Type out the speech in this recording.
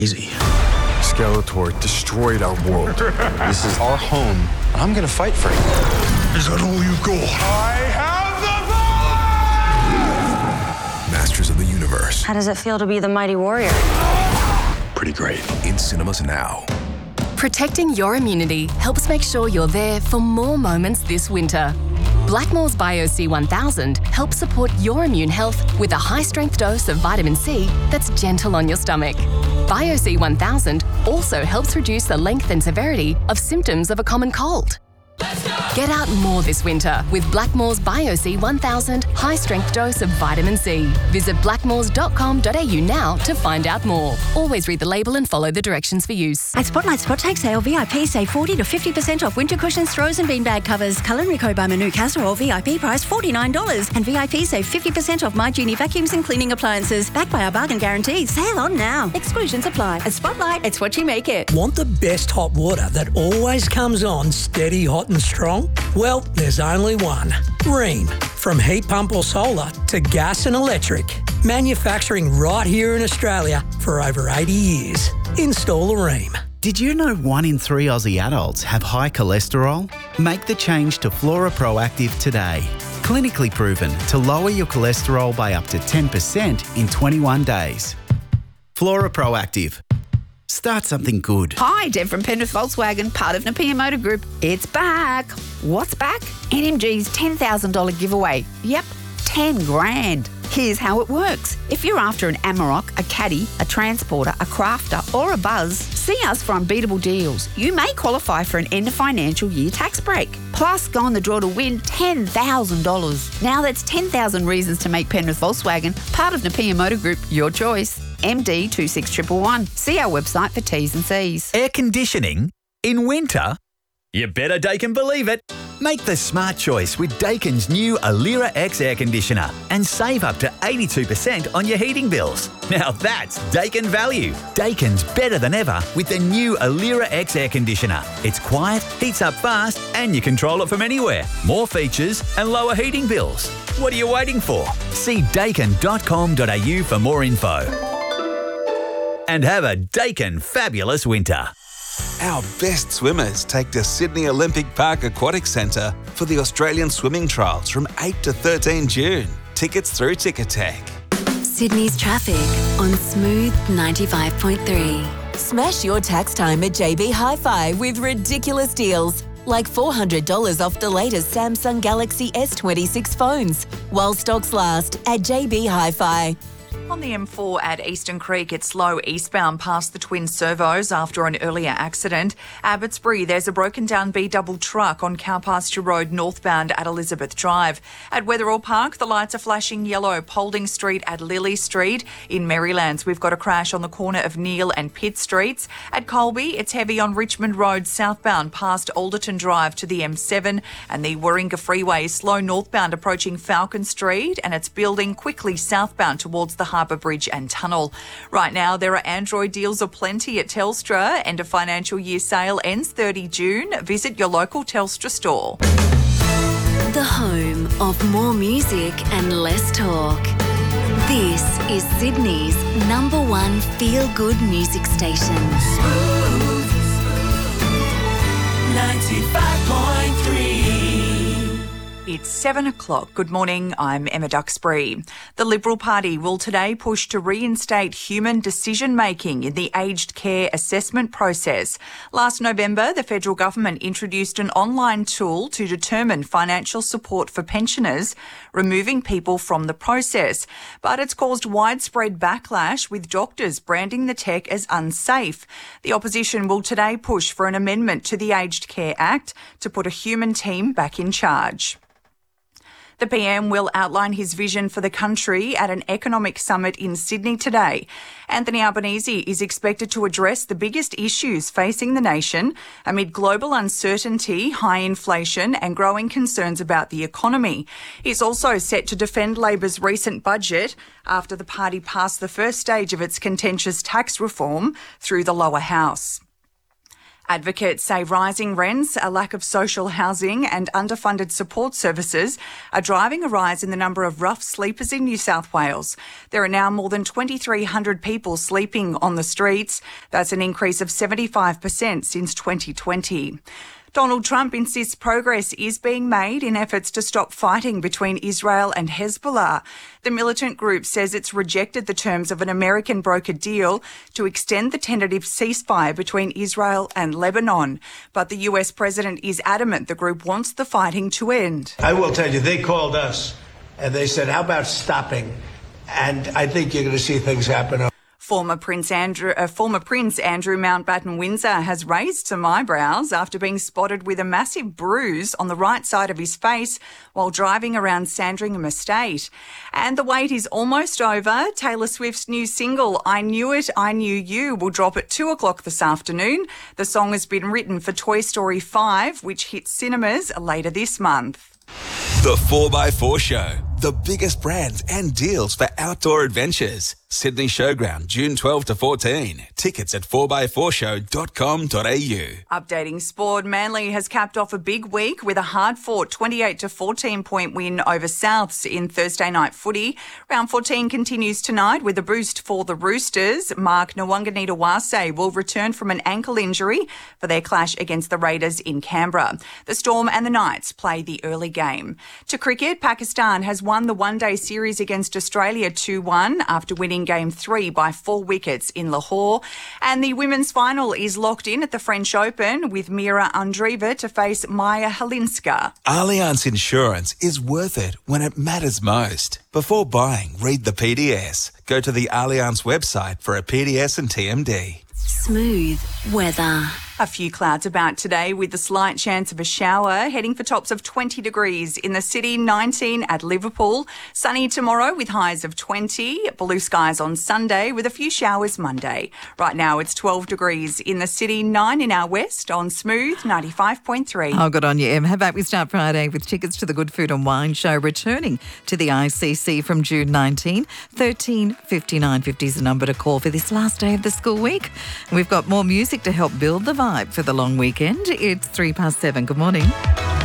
Easy. Skeletor destroyed our world. This is our home. I'm gonna fight for it. Is that all you've got? I have the power! Masters of the Universe. How does it feel to be the mighty warrior? Pretty great. In cinemas now. Protecting your immunity helps make sure you're there for more moments this winter. Blackmores BioC 1000 helps support your immune health with a high-strength dose of vitamin C that's gentle on your stomach. BioC 1000 also helps reduce the length and severity of symptoms of a common cold. Get out more this winter with Blackmores BioC 1000 high-strength dose of vitamin C. Visit blackmores.com.au now to find out more. Always read the label and follow the directions for use. At Spotlight Spot Take Sale, VIP save 40 to 50% off winter cushions, throws and beanbag covers. Culinary Co by Manu Casserole, VIP price $49. And VIP save 50% off My Genie vacuums and cleaning appliances. Backed by our bargain guarantee. Sale on now. Exclusions apply. At Spotlight, it's what you make it. Want the best hot water that always comes on steady, hot and strong? Well, there's only one. Rheem. From heat pump or solar to gas and electric. Manufacturing right here in Australia for over 80 years. Install a Rheem. Did you know 1 in 3 Aussie adults have high cholesterol? Make the change to Flora Proactive today. Clinically proven to lower your cholesterol by up to 10% in 21 days. Flora Proactive. Start something good. Hi, Deb from Penrith Volkswagen, part of Napier Motor Group. It's back. What's back? NMG's $10,000 giveaway. Yep, 10 grand. Here's how it works. If you're after an Amarok, a Caddy, a Transporter, a Crafter or a Buzz, see us for unbeatable deals. You may qualify for an end of financial year tax break. Plus, go on the draw to win $10,000. Now that's 10,000 reasons to make Penrith Volkswagen part of Napier Motor Group your choice. MD 26111. See our website for T's and C's. Air conditioning in winter? You better Daikin believe it. Make the smart choice with Daikin's new Alira X air conditioner and save up to 82% on your heating bills. Now that's Daikin value. Daikin's better than ever with the new Alira X air conditioner. It's quiet, heats up fast, and you control it from anywhere. More features and lower heating bills. What are you waiting for? See daikin.com.au for more info. And have a Daikin fabulous winter. Our best swimmers take to Sydney Olympic Park Aquatic Centre for the Australian Swimming Trials from 8 to 13 June. Tickets through Ticketek. Sydney's traffic on Smooth 95.3. Smash your tax time at JB Hi-Fi with ridiculous deals, like $400 off the latest Samsung Galaxy S26 phones, while stocks last at JB Hi-Fi. On the M4 at Eastern Creek, it's slow eastbound past the twin servos after an earlier accident. Abbotsbury, there's a broken down B-double truck on Cowpasture Road northbound at Elizabeth Drive. At Wetherall Park, the lights are flashing yellow. Paulding Street at Lily Street. In Marylands, we've got a crash on the corner of Neil and Pitt Streets. At Colby, it's heavy on Richmond Road southbound past Alderton Drive to the M7. And the Warringah Freeway is slow northbound approaching Falcon Street, and it's building quickly southbound towards the Harbour Bridge and Tunnel. Right now, there are Android deals aplenty at Telstra. End of financial year sale ends 30 June. Visit your local Telstra store. The home of more music and less talk. This is Sydney's #1 feel-good music station. Smooth 95.3. It's 7 o'clock. Good morning. I'm Emma Duxbury. The Liberal Party will today push to reinstate human decision-making in the aged care assessment process. Last November, the federal government introduced an online tool to determine financial support for pensioners, removing people from the process. But it's caused widespread backlash, with doctors branding the tech as unsafe. The opposition will today push for an amendment to the Aged Care Act to put a human team back in charge. The PM will outline his vision for the country at an economic summit in Sydney today. Anthony Albanese is expected to address the biggest issues facing the nation amid global uncertainty, high inflation and growing concerns about the economy. He's also set to defend Labor's recent budget after the party passed the first stage of its contentious tax reform through the lower house. Advocates say rising rents, a lack of social housing and underfunded support services are driving a rise in the number of rough sleepers in New South Wales. There are now more than 2,300 people sleeping on the streets. That's an increase of 75% since 2020. Donald Trump insists progress is being made in efforts to stop fighting between Israel and Hezbollah. The militant group says it's rejected the terms of an American brokered deal to extend the tentative ceasefire between Israel and Lebanon. But the US president is adamant the group wants the fighting to end. I will tell you, they called us and they said, how about stopping? And I think you're going to see things happen. Former Prince Andrew Mountbatten Windsor has raised some eyebrows after being spotted with a massive bruise on the right side of his face while driving around Sandringham Estate. And the wait is almost over. Taylor Swift's new single, I Knew It, I Knew You, will drop at 2 o'clock this afternoon. The song has been written for Toy Story 5, which hits cinemas later this month. The 4x4 Show. The biggest brands and deals for outdoor adventures. Sydney Showground, June 12 to 14. Tickets at 4x4show.com.au. Updating sport, Manly has capped off a big week with a hard-fought 28 to 14 point win over Souths in Thursday night footy. Round 14 continues tonight with a boost for the Roosters. Mark Nwanganita-Wase will return from an ankle injury for their clash against the Raiders in Canberra. The Storm and the Knights play the early game. To cricket, Pakistan has won the one-day series against Australia 2-1 after winning Game 3 by 4 wickets in Lahore. And the women's final is locked in at the French Open with Mira Andreeva to face Maya Halinska. Allianz Insurance is worth it when it matters most. Before buying, read the PDS. Go to the Allianz website for a PDS and TMD. Smooth weather. A few clouds about today with a slight chance of a shower, heading for tops of 20 degrees in the city, 19 at Liverpool. Sunny tomorrow with highs of 20. Blue skies on Sunday with a few showers Monday. Right now it's 12 degrees in the city, 9 in our west on Smooth 95.3. Oh, good on you, Em. How about we start Friday with tickets to the Good Food and Wine Show returning to the ICC from June 19. 13 59 50 is the number to call for this last day of the school week. We've got more music to help build the vibe for the long weekend. It's 7:03. Good morning.